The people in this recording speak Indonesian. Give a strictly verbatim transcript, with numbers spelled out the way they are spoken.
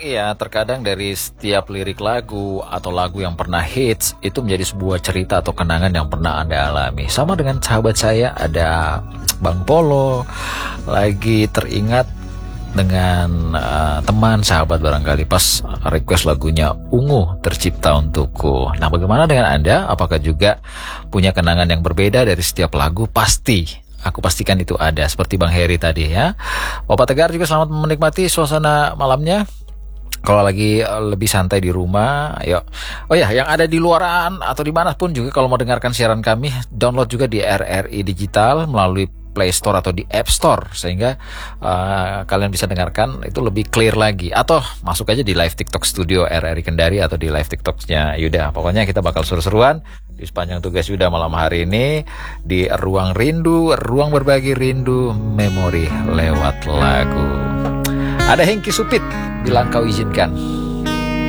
iya, terkadang dari setiap lirik lagu atau lagu yang pernah hits itu menjadi sebuah cerita atau kenangan yang pernah Anda alami. Sama dengan sahabat saya ada Bang Polo, lagi teringat dengan uh, teman sahabat barangkali pas request lagunya Ungu Tercipta Untukku. Nah, bagaimana dengan Anda? Apakah juga punya kenangan yang berbeda dari setiap lagu? Pasti, aku pastikan itu ada, seperti Bang Heri tadi ya. Bapak Tegar juga selamat menikmati suasana malamnya. Kalau lagi lebih santai di rumah, ayo. Oh ya, yang ada di luaran atau dimanapun juga kalau mau dengarkan siaran kami, download juga di R R I Digital melalui Play Store atau di App Store, sehingga uh, kalian bisa dengarkan itu lebih clear lagi. Atau masuk aja di live TikTok studio R R I Kendari atau di live TikToknya Yuda. Pokoknya kita bakal seru-seruan di sepanjang tugas Yuda malam hari ini di Ruang Rindu, ruang berbagi rindu, memori lewat lagu. Ada Hengki Supit, bilang kau izinkan.